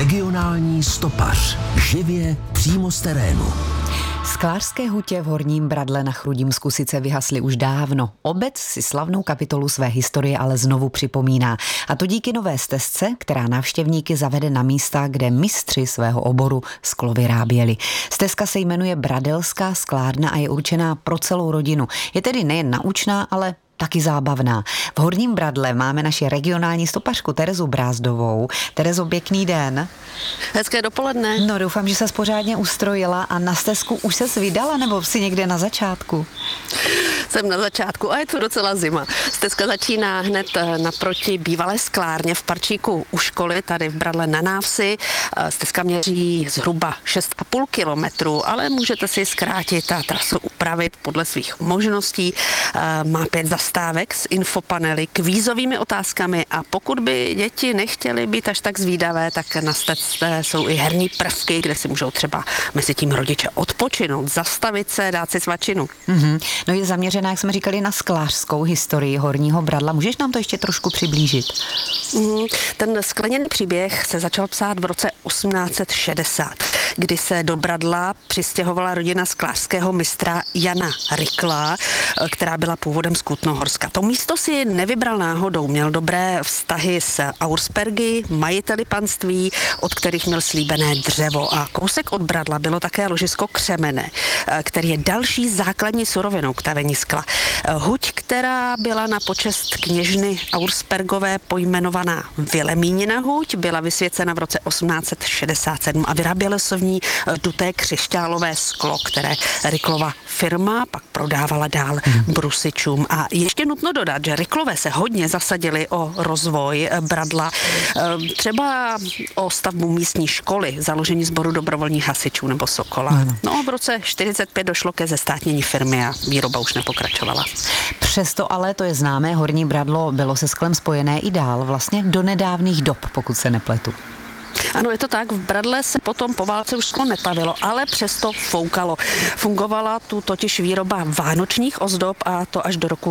Regionální stopař. Živě přímo z terénu. Sklářské hutě v Horním Bradle na Chrudimsku sice vyhasly už dávno. Obec si slavnou kapitolu své historie ale znovu připomíná. A to díky nové stezce, která návštěvníky zavede na místa, kde mistři svého oboru sklo vyráběli. Stezka se jmenuje Bradelská sklárna a je určená pro celou rodinu. Je tedy nejen naučná, ale taky zábavná. V Horním Bradle máme naši regionální stopařku Terezu Brázdovou. Terezo, pěkný den. Hezké dopoledne. No, doufám, že ses pořádně ustrojila a na stezku už ses vydala, nebo jsi někde na začátku? Jsem na začátku a je to docela zima. Stezka začíná hned naproti bývalé sklárně v parčíku u školy, tady v Bradle na Návsi. Stezka měří zhruba 6,5 kilometru, ale můžete si zkrátit a trasu upravit podle svých možností. Má 5 zastávek s infopanely, kvízovými otázkami a pokud by děti nechtěly být až tak zvídavé, tak na stezce jsou i herní prvky, kde si můžou třeba mezi tím rodiče odpočinout, zastavit se, dát si svačinu. No, je zaměřená, jak jsme říkali, na sklářskou historii Horního Bradla. Můžeš nám to ještě trošku přiblížit? Ten skleněný příběh se začal psát v roce 1860, kdy se do Bradla přistěhovala rodina sklářského mistra Jana Rikla, která byla původem z Kutnohorska. To místo si nevybral náhodou, měl dobré vztahy s Auerspergy, majiteli panství, od kterých měl slíbené dřevo, a kousek od Bradla bylo také ložisko křemene, který je další základní surovinou k tavení skla. Huť, která byla na počest kněžny Auerspergové pojmenovaná Vilemínina huť, byla vysvěcena v roce 1867 a vyrábělo se v ní duté křišťálové sklo, které Riklova firma pak prodávala dál brusičům. A ještě nutno dodat, že Riklové se hodně zasadili o rozvoj Bradla, třeba o stavbu místní školy, založení sboru dobrovolných hasičů nebo Sokola. No, v roce 45 došlo ke zestátnění firmy a výroba už nepokračovala. Přesto ale, to je známé, Horní Bradlo bylo se sklem spojené i dál, vlastně do nedávných dob, pokud se nepletu. Ano, je to tak. V Bradle se potom po válce už sklo netavilo, ale přesto foukalo. Fungovala tu totiž výroba vánočních ozdob a to až do roku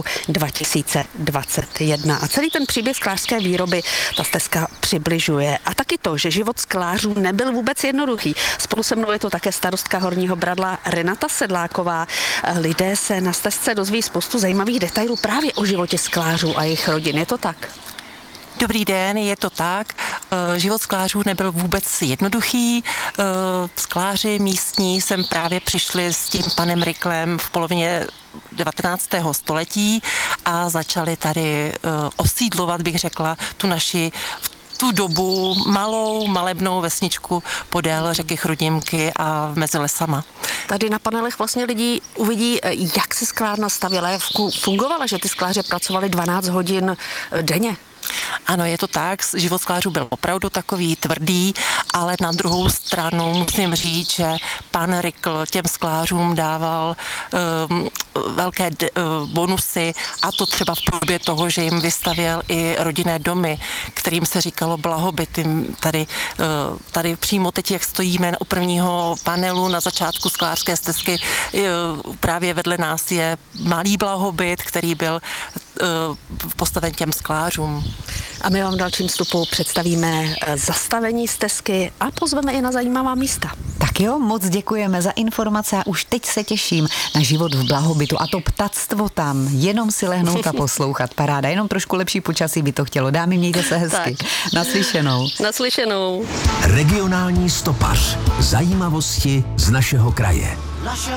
2021. A celý ten příběh sklářské výroby ta stezka přibližuje. A taky to, že život sklářů nebyl vůbec jednoduchý. Spolu se mnou je to také starostka Horního Bradla Renata Sedláková. Lidé se na stezce dozví spoustu zajímavých detailů právě o životě sklářů a jejich rodin. Je to tak? Dobrý den, je to tak. Život sklářů nebyl vůbec jednoduchý. Skláři místní sem právě přišli s tím panem Riklem v polovině 19. století a začali tady osídlovat, bych řekla, tu naši tu dobu malou, malebnou vesničku podél řeky Chrudimky a mezi lesama. Tady na panelech vlastně lidi uvidí, jak se sklárna stavěla, jak fungovala, že ty skláře pracovali 12 hodin denně. Ano, je to tak, život sklářů byl opravdu takový tvrdý, ale na druhou stranu musím říct, že pan Rikl těm sklářům dával velké bonusy, a to třeba v podobě toho, že jim vystavěl i rodinné domy, kterým se říkalo blahobyt. Tady přímo teď, jak stojíme u prvního panelu na začátku sklářské stezky, právě vedle nás je malý blahobyt, který byl postaven těm sklářům. A my vám v dalším vstupu představíme zastavení stezky a pozveme i na zajímavá místa. Tak jo, moc děkujeme za informace a už teď se těším na život v blahobytu a to ptactvo tam, jenom si lehnout a poslouchat. Paráda, jenom trošku lepší počasí by to chtělo. Dámy, mějte se hezky. Tak. Naslyšenou. Naslyšenou. Regionální stopař. Zajímavosti z našeho kraje.